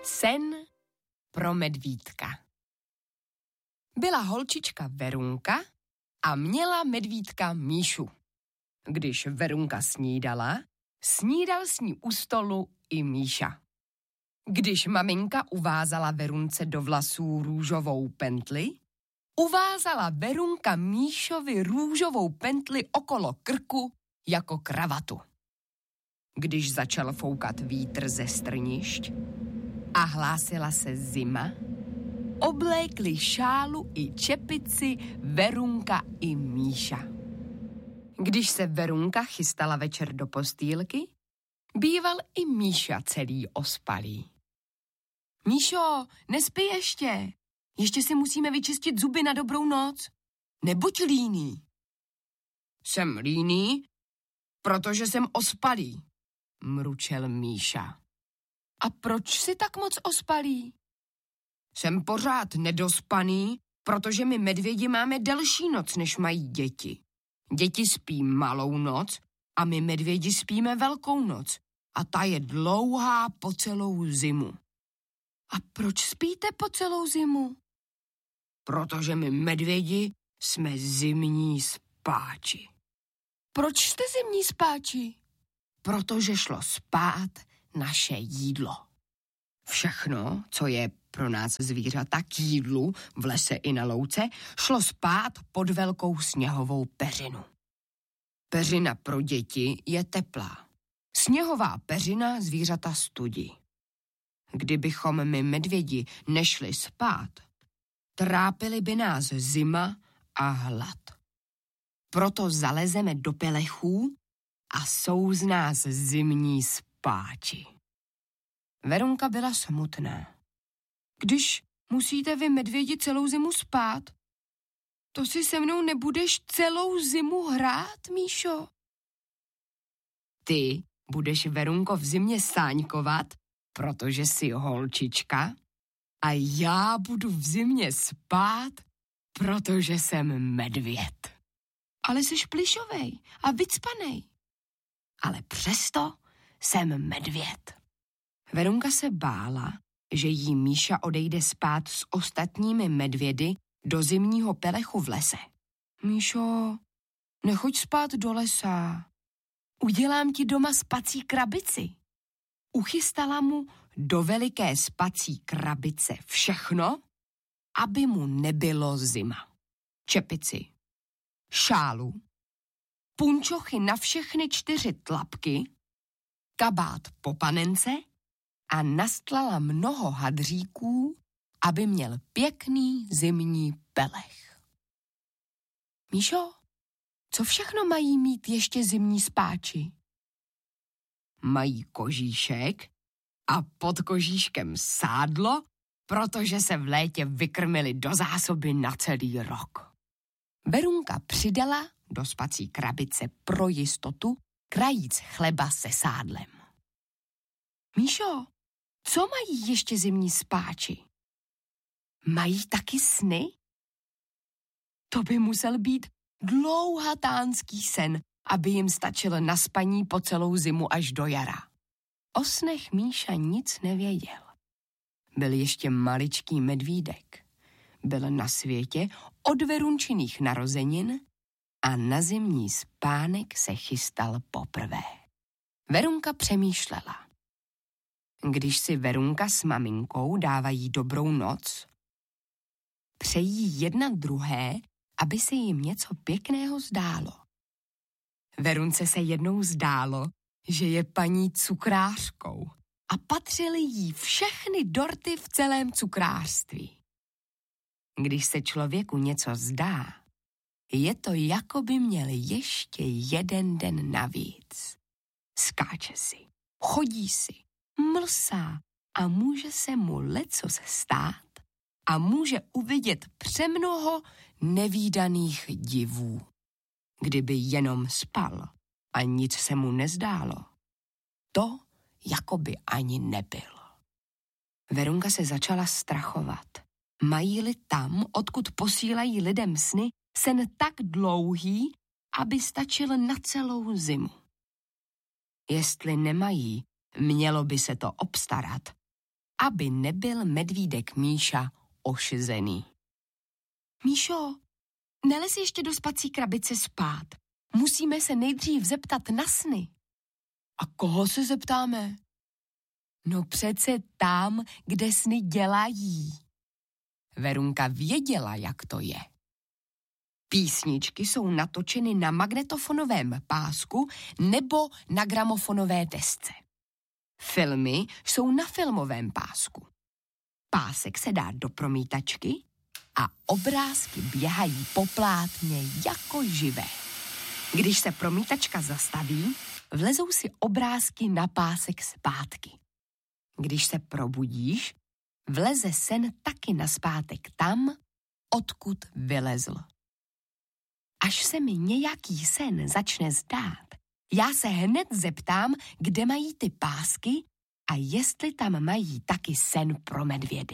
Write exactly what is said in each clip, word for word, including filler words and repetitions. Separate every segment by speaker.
Speaker 1: Sen pro medvídka. Byla holčička Verunka a měla medvídka Míšu. Když Verunka snídala, snídal s ní u stolu i Míša. Když maminka uvázala Verunce do vlasů růžovou pentli, uvázala Verunka Míšovi růžovou pentli okolo krku jako kravatu. Když začal foukat vítr ze strnišť a hlásila se zima, oblékli šálu i čepici Verunka i Míša. Když se Verunka chystala večer do postýlky, býval i Míša celý ospalý. Míšo, nespí ještě. Ještě si musíme vyčistit zuby na dobrou noc. Nebuď líný. Jsem líný, protože jsem ospalý, mručel Míša. A proč jsi tak moc ospalý? Jsem pořád nedospaný, protože my medvědi máme delší noc, než mají děti. Děti spí malou noc a my medvědi spíme velkou noc. A ta je dlouhá po celou zimu. A proč spíte po celou zimu? Protože my medvědi jsme zimní spáči. Proč jste zimní spáči? Protože šlo spát naše jídlo. Všechno, co je pro nás zvířata k jídlu v lese i na louce, šlo spát pod velkou sněhovou peřinu. Peřina pro děti je teplá. Sněhová peřina zvířata studí. Kdybychom my medvědi nešli spát, trápily by nás zima a hlad. Proto zalezeme do pelechů a jsou z nás zimní spáči. Verunka byla smutná. Když musíte vy medvědi celou zimu spát, to si se mnou nebudeš celou zimu hrát, Míšo? Ty budeš, Verunko, v zimě sáňkovat, protože jsi holčička, a já budu v zimě spát, protože jsem medvěd. Ale jsi plišovej a vycpanej. Ale přesto jsem medvěd. Verunka se bála, že jí Míša odejde spát s ostatními medvědy do zimního pelechu v lese. Míšo, nechoď spát do lesa. Udělám ti doma spací krabici. Uchystala mu do veliké spací krabice všechno, aby mu nebylo zima. Čepici, šálu, punčochy na všechny čtyři tlapky, kabát po panence a nastlala mnoho hadříků, aby měl pěkný zimní pelech. Míšo, co všechno mají mít ještě zimní spáči? Mají kožíšek a pod kožíškem sádlo, protože se v létě vykrmili do zásoby na celý rok. Verunka přidala do spací krabice pro jistotu krajíc chleba se sádlem. Míšo, co mají ještě zimní spáči? Mají taky sny? To by musel být dlouhatánský sen, aby jim stačilo na spaní po celou zimu až do jara. O snech Míša nic nevěděl. Byl ještě maličký medvídek. Byl na světě od Verunčiných narozenin a na zimní spánek se chystal poprvé. Verunka přemýšlela. Když si Verunka s maminkou dávají dobrou noc, přejí jedna druhé, aby se jim něco pěkného zdálo. Verunce se jednou zdálo, že je paní cukrářkou a patřily jí všechny dorty v celém cukrářství. Když se člověku něco zdá, je to, jako by měl ještě jeden den navíc. Skáče si, chodí si, mlsá a může se mu lecos stát a může uvidět přemnoho nevídaných divů. Kdyby jenom spal a nic se mu nezdálo, to jako by ani nebyl. Verunka se začala strachovat. Mají-li tam, odkud posílají lidem sny, sen tak dlouhý, aby stačil na celou zimu. Jestli nemají, mělo by se to obstarat aby nebyl medvídek Míša ošizený. Míšo, nelez ještě do spací krabice spát. Musíme se nejdřív zeptat na sny. A koho se zeptáme? No přece tam, kde sny dělají. Verunka věděla, jak to je. Písničky jsou natočeny na magnetofonovém pásku nebo na gramofonové desce. Filmy jsou na filmovém pásku. Pásek se dá do promítačky a obrázky běhají po plátně jako živé. Když se promítačka zastaví, vlezou si obrázky na pásek zpátky. Když se probudíš, vleze sen taky nazpátek tam, odkud vylezl. Až se mi nějaký sen začne zdát, já se hned zeptám, kde mají ty pásky a jestli tam mají taky sen pro medvědy.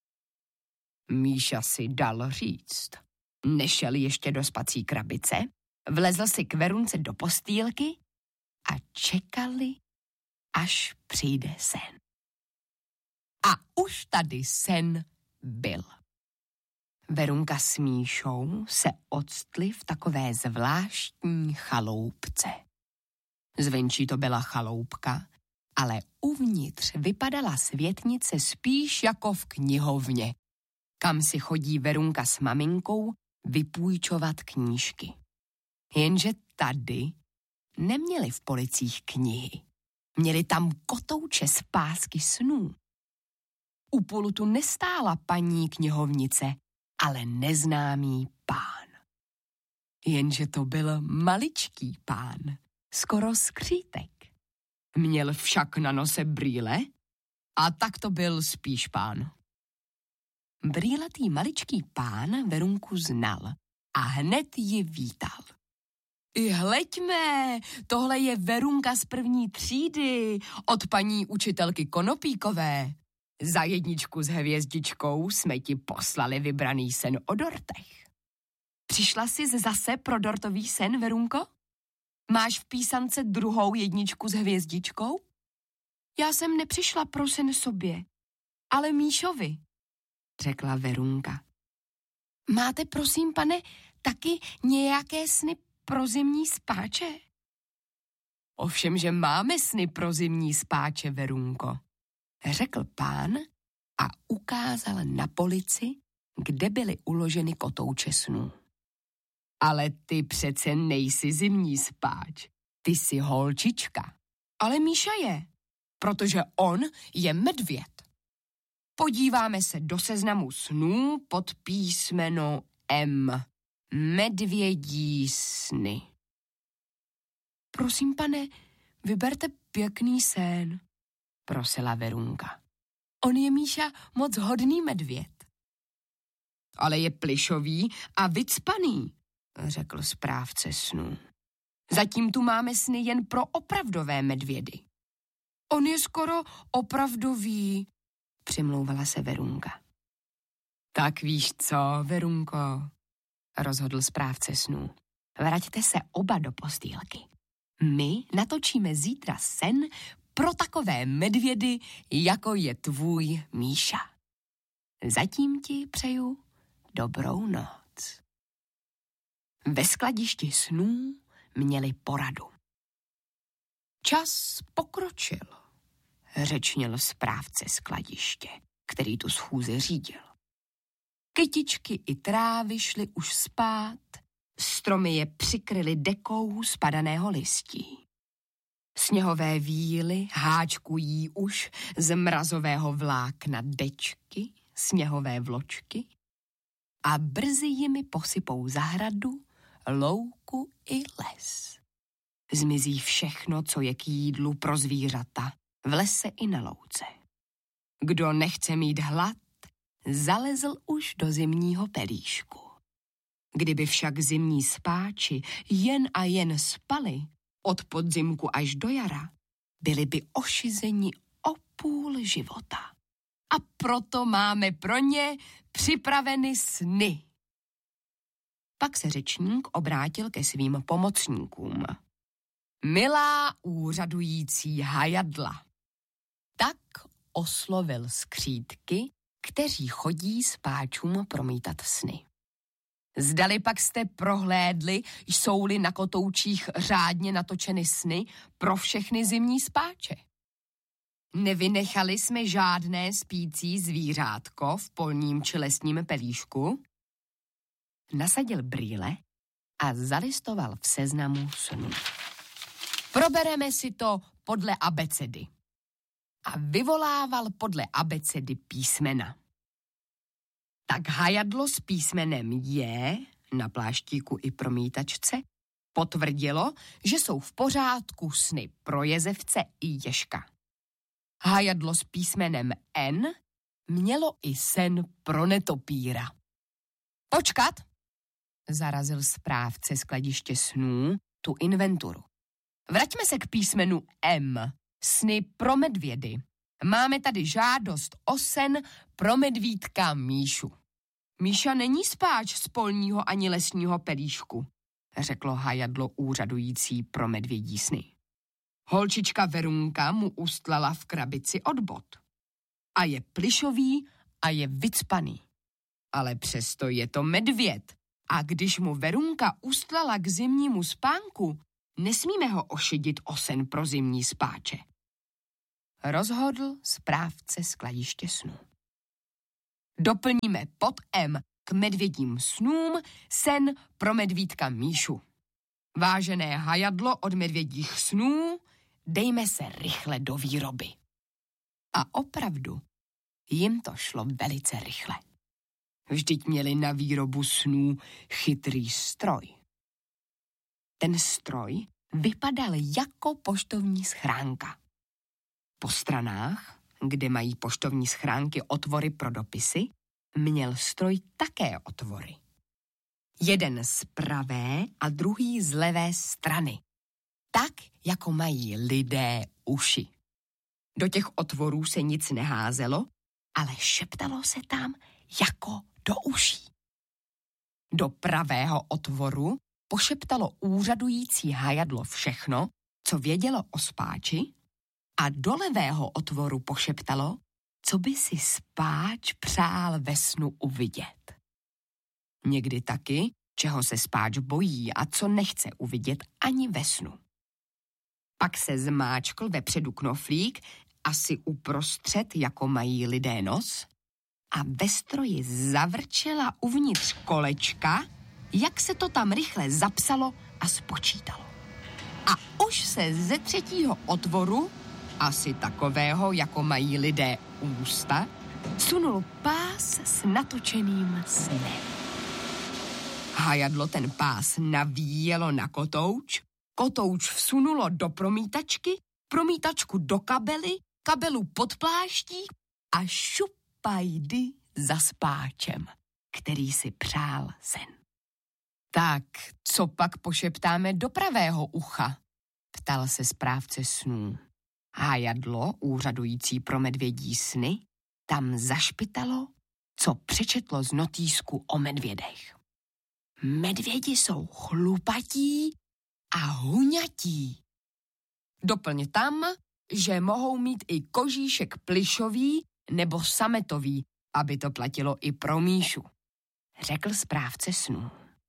Speaker 1: Míša si dal říct. Nešel ještě do spací krabice, vlezl si k Verunce do postýlky a čekali, až přijde sen. A už tady sen byl. Verunka s Míšou se octli v takové zvláštní chaloupce. Zvenčí to byla chaloupka, ale uvnitř vypadala světnice spíš jako v knihovně, kam si chodí Verunka s maminkou vypůjčovat knížky. Jenže tady neměli v policích knihy. Měli tam kotouče z pásky snů. U pultu nestála paní knihovnice, ale neznámý pán. Jenže to byl maličký pán, skoro skřítek. Měl však na nose brýle a tak to byl spíš pán. Brýlatý maličký pán Verunku znal a hned ji vítal. I hleďme, tohle je Verunka z první třídy od paní učitelky Konopíkové. Za jedničku s hvězdičkou jsme ti poslali vybraný sen o dortech. Přišla jsi zase pro dortový sen, Verunko? Máš v písance druhou jedničku s hvězdičkou? Já jsem nepřišla pro sen sobě, ale Míšovi, řekla Verunka. Máte, prosím, pane, taky nějaké sny pro zimní spáče? Ovšem, že máme sny pro zimní spáče, Verunko, řekl pán a ukázal na polici, kde byly uloženy kotouče snů. Ale ty přece nejsi zimní spáč, ty jsi holčička. Ale Míša je, protože on je medvěd. Podíváme se do seznamu snů pod písmeno M. Medvědí sny. Prosím, pane, vyberte pěkný sen, prosila Verunka. On je, Míša, moc hodný medvěd. Ale je plišový a vycpaný, řekl správce snů. Zatím tu máme sny jen pro opravdové medvědy. On je skoro opravdový, přimlouvala se Verunka. Tak víš co, Verunko, rozhodl správce snů. Vraťte se oba do postýlky. My natočíme zítra sen pro takové medvědy, jako je tvůj Míša. Zatím ti přeju dobrou noc. Ve skladišti snů měli poradu. Čas pokročil, řečnil správce skladiště, který tu schůzi řídil. Kytičky i trávy šly už spát, stromy je přikryly dekou spadaného listí. Sněhové víly háčkují už z mrazového vlákna dečky, sněhové vločky a brzy jimi posypou zahradu, louku i les. Zmizí všechno, co je k jídlu pro zvířata, v lese i na louce. Kdo nechce mít hlad, zalezl už do zimního pelíšku. Kdyby však zimní spáči jen a jen spali, od podzimku až do jara, byli by ošizeni o půl života. A proto máme pro ně připraveny sny. Pak se řečník obrátil ke svým pomocníkům. Milá úřadující hajadla, tak oslovil skřídky, kteří chodí spáčům promítat sny. Zdali pak jste prohlédli, jsou-li na kotoučích řádně natočeny sny pro všechny zimní spáče. Nevynechali jsme žádné spící zvířátko v polním či lesním pelíšku. Nasadil brýle a zalistoval v seznamu snů. Probereme si to podle abecedy. A vyvolával podle abecedy písmena. Tak hajadlo s písmenem J na pláštíku i promítačce potvrdilo, že jsou v pořádku sny pro jezevce i ježka. Hajadlo s písmenem N mělo i sen pro netopíra. Počkat, zarazil správce skladiště snů tu inventuru. Vraťme se k písmenu M, sny pro medvědy. Máme tady žádost o sen pro medvídka Míšu. Míša není spáč z polního ani lesního pelíšku, řeklo hajadlo úřadující pro medvědí sny. Holčička Verunka mu ustlala v krabici od bot. A je plišový a je vycpaný. Ale přesto je to medvěd. A když mu Verunka ustlala k zimnímu spánku, nesmíme ho ošidit o sen pro zimní spáče. Rozhodl správce skladiště snů. Doplníme pod M k medvědím snům sen pro medvídka Míšu. Vážené hajadlo od medvědích snů, dejme se rychle do výroby. A opravdu jim to šlo velice rychle. Vždyť měli na výrobu snů chytrý stroj. Ten stroj vypadal jako poštovní schránka. Po stranách, kde mají poštovní schránky otvory pro dopisy, měl stroj také otvory. Jeden z pravé a druhý z levé strany. Tak, jako mají lidé uši. Do těch otvorů se nic neházelo, ale šeptalo se tam jako do uší. Do pravého otvoru pošeptalo úřadující hajadlo všechno, co vědělo o spáči, a do levého otvoru pošeptalo, co by si spáč přál ve snu uvidět. Někdy taky, čeho se spáč bojí a co nechce uvidět ani ve snu. Pak se zmáčkl vepředu knoflík, asi uprostřed, jako mají lidé nos, a ve stroji zavrčela uvnitř kolečka, jak se to tam rychle zapsalo a spočítalo. A už se ze třetího otvoru, asi takového, jako mají lidé ústa, sunul pás s natočeným snem. Hajadlo ten pás navíjelo na kotouč, kotouč vsunulo do promítačky, promítačku do kabely, kabelu pod pláštík a šupajdy za spáčem, který si přál sen. Tak, co pak pošeptáme do pravého ucha? Ptal se správce snů. Hajadlo, úřadující pro medvědí sny, tam zašpitalo, co přečetlo z notýsku o medvědech. Medvědi jsou chlupatí a huňatí. Doplň tam, že mohou mít i kožíšek plišový nebo sametový, aby to platilo i pro Míšu, řekl správce snů.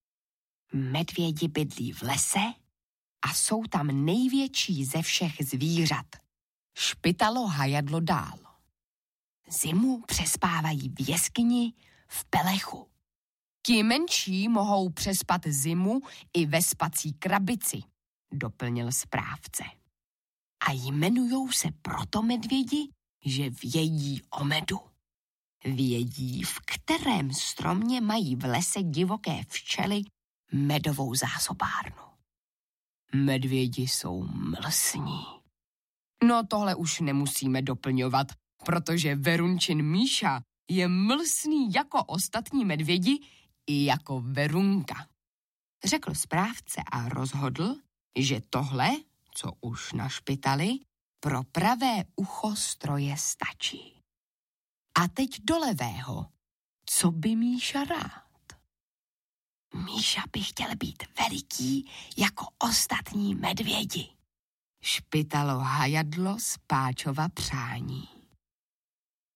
Speaker 1: Medvědi bydlí v lese a jsou tam největší ze všech zvířat. Špitalo hajadlo dál. Zimu přespávají v jeskyni v pelechu. Ti menší mohou přespat zimu i ve spací krabici, doplnil správce. A jmenujou se proto medvědi, že vědí o medu. Vědí, v kterém stromě mají v lese divoké včely medovou zásobárnu. Medvědi jsou mlsní. No tohle už nemusíme doplňovat, protože Verunčin Míša je mlsný jako ostatní medvědi i jako Verunka. Řekl správce a rozhodl, že tohle, co už našpitali, pro pravé ucho stroje stačí. A teď do levého. Co by Míša rád? Míša by chtěl být veliký jako ostatní medvědi. Špitalo hajadlo z páčova přání.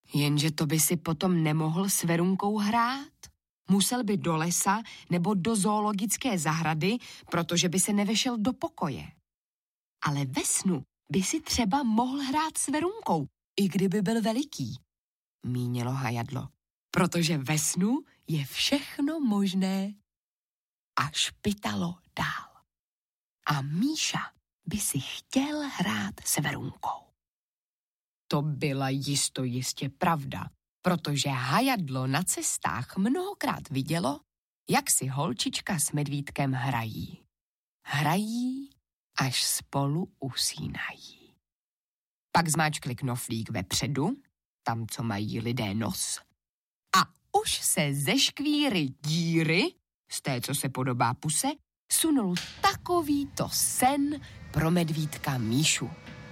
Speaker 1: Jenže to by si potom nemohl s Verunkou hrát. Musel by do lesa nebo do zoologické zahrady, protože by se nevešel do pokoje. Ale ve snu by si třeba mohl hrát s Verunkou, i kdyby byl veliký, mínělo hajadlo, protože ve snu je všechno možné. A špitalo dál. A Míša by si chtěl hrát s Verunkou. To byla jisto jistě pravda, protože hajadlo na cestách mnohokrát vidělo, jak si holčička s medvídkem hrají. Hrají, až spolu usínají. Pak zmáčkli knoflík vepředu, tam, co mají lidé nos, a už se ze škvíry díry, z té, co se podobá puse, sunul takovýto sen pro medvídka Míšu.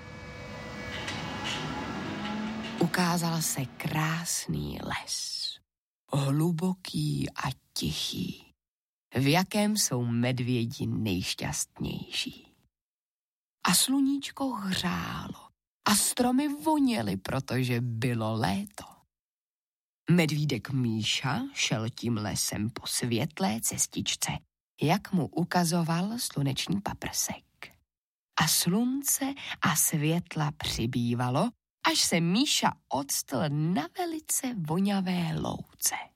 Speaker 1: Ukázal se krásný les, hluboký a tichý, v jakém jsou medvědi nejšťastnější. A sluníčko hřálo a stromy voněly, protože bylo léto. Medvídek Míša šel tím lesem po světlé cestičce, jak mu ukazoval sluneční paprsek. A slunce a světla přibývalo, až se Míša octl na velice voňavé louce.